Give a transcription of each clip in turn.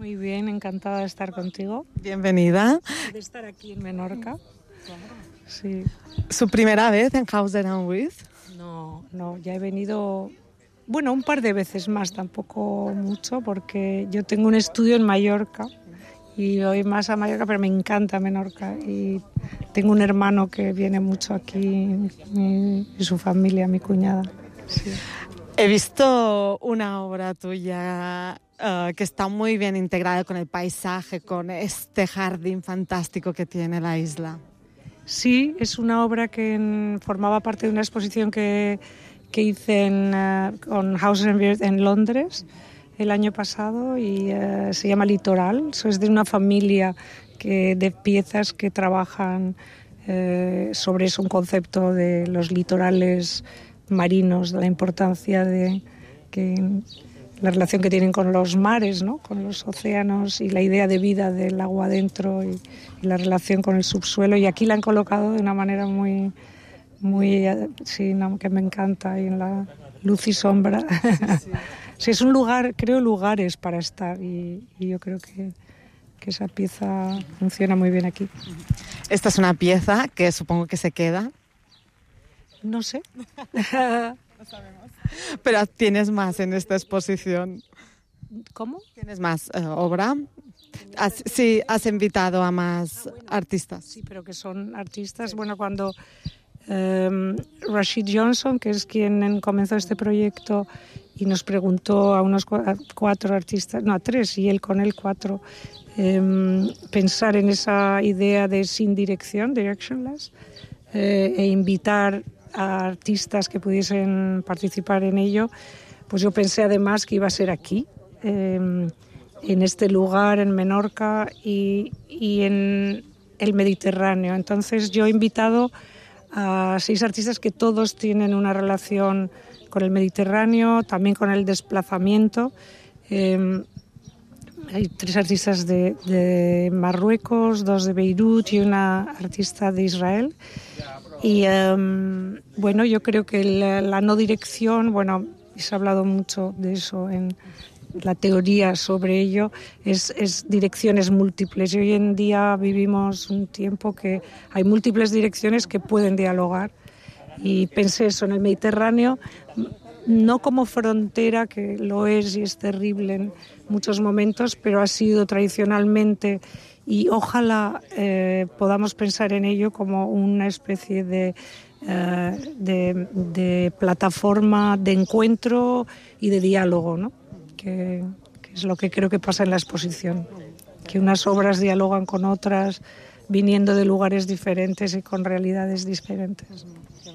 Muy bien, encantada de estar contigo. Bienvenida. De estar aquí en Menorca. Sí. ¿Su primera vez en Hauser & Wirth? No, ya he venido, bueno, un par de veces más, tampoco mucho, porque yo tengo un estudio en Mallorca y voy más a Mallorca, pero me encanta Menorca y tengo un hermano que viene mucho aquí y su familia, mi cuñada. Sí. He visto una obra tuya que está muy bien integrada con el paisaje, con este jardín fantástico que tiene la isla. Sí, es una obra que formaba parte de una exposición que hice con Hauser & Wirth en Londres el año pasado y se llama Litoral. Es de una familia de piezas que trabajan sobre eso, un concepto de los litorales marinos, de la importancia de la relación que tienen con los mares, ¿no? Con los océanos y la idea de vida del agua adentro y la relación con el subsuelo. Y aquí la han colocado de una manera muy sí, no, que me encanta, y en la luz y sombra. Sí. Sí, es un lugar, creo, lugares para estar y yo creo que esa pieza funciona muy bien aquí. Esta es una pieza que supongo que se queda. No sé. No sabemos. Pero tienes más en esta exposición. ¿Cómo? ¿Tienes más obra? Sí, has invitado a más artistas. Sí, pero que son artistas. Bueno, cuando Rashid Johnson, que es quien comenzó este proyecto y nos preguntó a unos 4 artistas, no, a 3, y él con él 4, pensar en esa idea de sin dirección, directionless, e invitar a artistas que pudiesen participar en ello, pues yo pensé además que iba a ser aquí, en este lugar, en Menorca y en el Mediterráneo. Entonces yo he invitado a 6 artistas que todos tienen una relación con el Mediterráneo, también con el desplazamiento. Hay 3 artistas de Marruecos, 2 de Beirut y una artista de Israel. Y bueno, yo creo que la no dirección, bueno, se ha hablado mucho de eso en la teoría sobre ello, es direcciones múltiples. Y hoy en día vivimos un tiempo que hay múltiples direcciones que pueden dialogar. Y pensé eso en el Mediterráneo, no como frontera, que lo es y es terrible en muchos momentos, pero ha sido tradicionalmente, y ojalá podamos pensar en ello como una especie de plataforma de encuentro y de diálogo, ¿no? Que es lo que creo que pasa en la exposición, que unas obras dialogan con otras, viniendo de lugares diferentes y con realidades diferentes.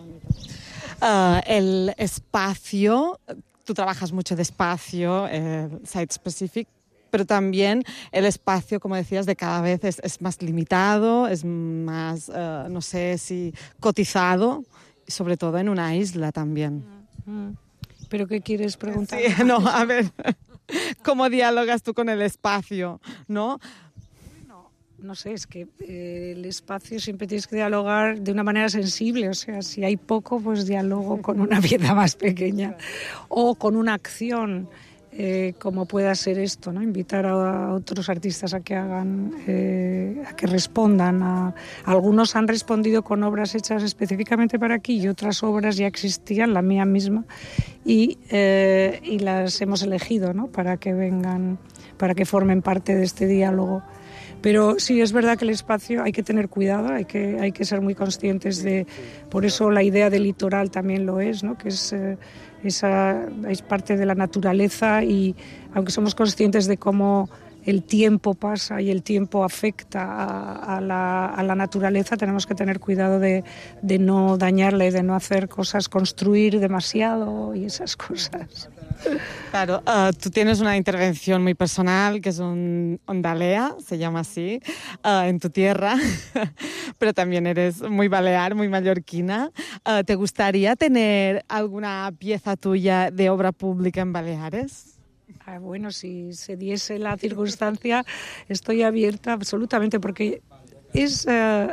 El espacio, tú trabajas mucho de espacio, site specific, pero también el espacio, como decías, de cada vez es más limitado, es más, no sé si cotizado, y sobre todo en una isla también. ¿Pero qué quieres preguntar? Sí, no, a ver, ¿cómo dialogas tú con el espacio, no? No sé, es que el espacio siempre tienes que dialogar de una manera sensible, o sea, si hay poco, pues dialogo con una pieza más pequeña o con una acción, como pueda ser esto, ¿no? Invitar a otros artistas a que hagan, a que respondan. Algunos han respondido con obras hechas específicamente para aquí y otras obras ya existían, la mía misma, y las hemos elegido, ¿no? Para que vengan, para que formen parte de este diálogo. Pero sí, es verdad que el espacio hay que tener cuidado, hay que ser muy conscientes de... Por eso la idea del litoral también lo es, ¿no? Que es parte de la naturaleza, y aunque somos conscientes de cómo el tiempo pasa y el tiempo afecta a la naturaleza, tenemos que tener cuidado de no dañarla y de no hacer cosas, construir demasiado y esas cosas. Claro, tú tienes una intervención muy personal, que es un Ondalea, se llama así, en tu tierra, pero también eres muy balear, muy mallorquina. ¿Te gustaría tener alguna pieza tuya de obra pública en Baleares? Bueno, si se diese la circunstancia, estoy abierta absolutamente, porque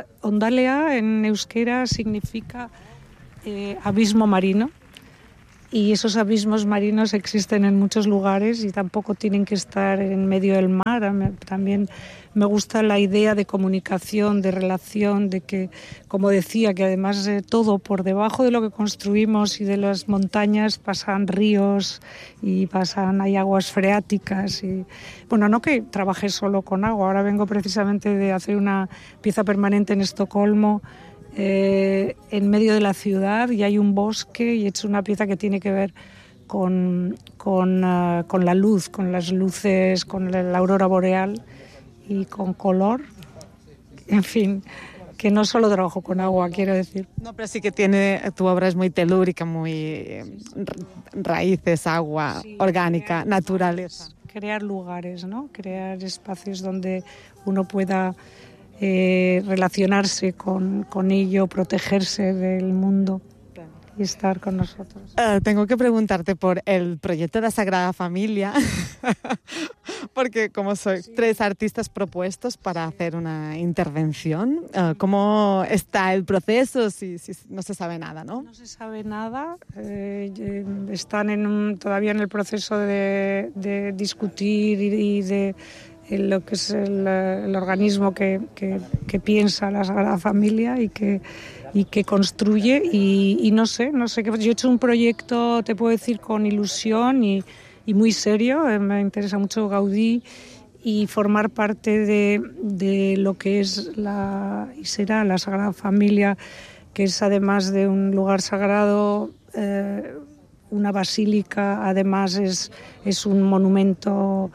Ondalea en euskera significa abismo marino. y esos abismos marinos existen en muchos lugares y tampoco tienen que estar en medio del mar. También me gusta la idea de comunicación, de relación, de que, como decía, que además de todo, por debajo de lo que construimos y de las montañas pasan ríos y hay aguas freáticas. Y, bueno, no que trabaje solo con agua, ahora vengo precisamente de hacer una pieza permanente en Estocolmo, en medio de la ciudad, y hay un bosque, y he hecho una pieza que tiene que ver con la luz, con las luces, con la aurora boreal y con color. En fin, que no solo trabajo con agua, quiero decir. No, pero sí que tu obra es muy telúrica, muy raíces, agua, sí, orgánica, naturaleza. Crear lugares, ¿no? Crear espacios donde uno pueda relacionarse con ello, protegerse del mundo y estar con nosotros. Tengo que preguntarte por el proyecto de la Sagrada Familia, porque como soy 3 artistas propuestos para hacer una intervención, ¿cómo está el proceso? Si no se sabe nada, ¿no? No se sabe nada, están todavía en el proceso de discutir y de lo que es el organismo que piensa la Sagrada Familia y que construye, y no sé qué. Yo he hecho un proyecto, te puedo decir, con ilusión y muy serio. Me interesa mucho Gaudí y formar parte de lo que es y será la Sagrada Familia, que es, además de un lugar sagrado, una basílica, además es un monumento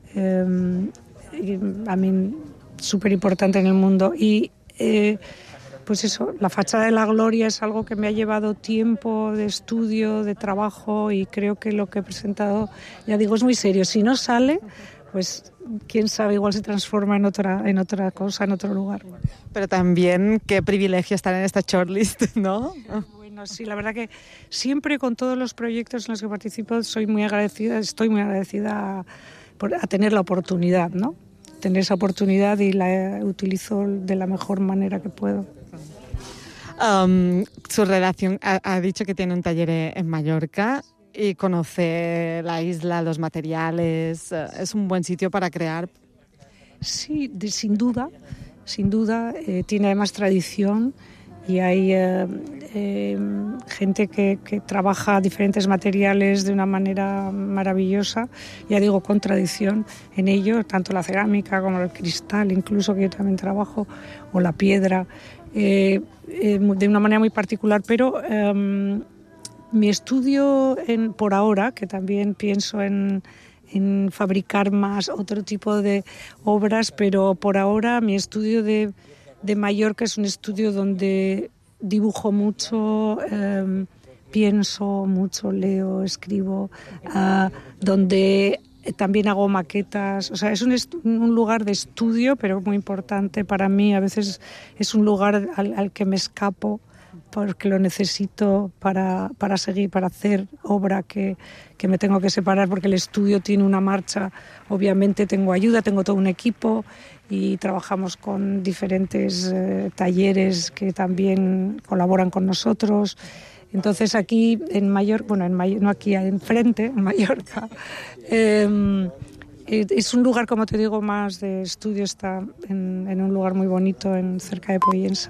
súper importante en el mundo. Y pues eso, la fachada de la gloria es algo que me ha llevado tiempo de estudio, de trabajo, y creo que lo que he presentado, ya digo, es muy serio. Si no sale, pues quién sabe, igual se transforma en otra cosa, en otro lugar. Pero también qué privilegio estar en esta shortlist, ¿no? Bueno, sí, la verdad que siempre, con todos los proyectos en los que participo, estoy muy agradecida a tener la oportunidad, ¿no? Tener esa oportunidad, y la utilizo de la mejor manera que puedo. Su relación, ha dicho que tiene un taller en Mallorca y conoce la isla, los materiales. ¿Es un buen sitio para crear? Sí, sin duda. Tiene además tradición, y hay gente que trabaja diferentes materiales de una manera maravillosa, ya digo, con tradición en ello, tanto la cerámica como el cristal, incluso, que yo también trabajo, o la piedra, de una manera muy particular. Pero mi estudio, por ahora, que también pienso en fabricar más otro tipo de obras, pero por ahora mi estudio de Mallorca es un estudio donde dibujo mucho, pienso mucho, leo, escribo, donde también hago maquetas. O sea, es un lugar de estudio, pero muy importante para mí. A veces es un lugar al que me escapo, porque lo necesito para seguir, para hacer obra que me tengo que separar, porque el estudio tiene una marcha. Obviamente tengo ayuda, tengo todo un equipo, y trabajamos con diferentes talleres que también colaboran con nosotros. Entonces aquí en Mallorca, no aquí, enfrente, en Mallorca, es un lugar, como te digo, más de estudio. Está en un lugar muy bonito, cerca de Pollensa.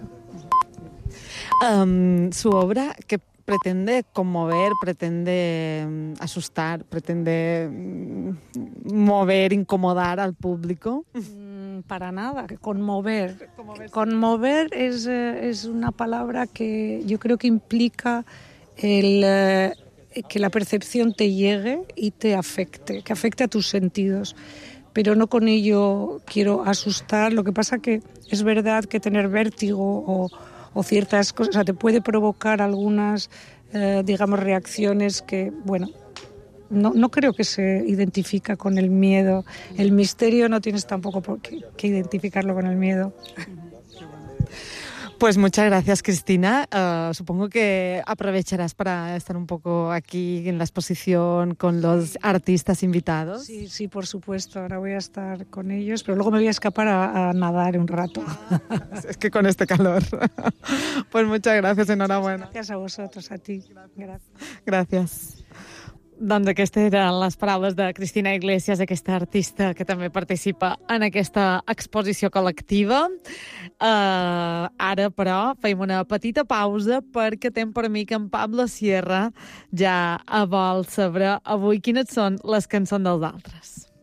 Su obra, que pretende conmover, pretende asustar, pretende mover, incomodar al público. Para nada, conmover. Conmover es una palabra que yo creo que implica que la percepción te llegue y te afecte, que afecte a tus sentidos. Pero no con ello quiero asustar. Lo que pasa que es verdad que tener vértigo o ciertas cosas, o sea, te puede provocar algunas, reacciones que, bueno, no creo que se identifica con el miedo. El misterio no tienes tampoco por qué identificarlo con el miedo. Pues muchas gracias, Cristina. Supongo que aprovecharás para estar un poco aquí en la exposición con los artistas invitados. Sí, sí, por supuesto. Ahora voy a estar con ellos, pero luego me voy a escapar a nadar un rato. Es que con este calor. Pues muchas gracias, enhorabuena. Gracias a vosotros, a ti. Gracias. Gràcies. Doncs aquestes eren les paraules de Cristina Iglesias, aquesta artista que també participa en aquesta exposició col·lectiva. Ara, però, fem una petita pausa perquè tem per mi que en Pablo Sierra ja vol saber avui quines són les cançons dels altres.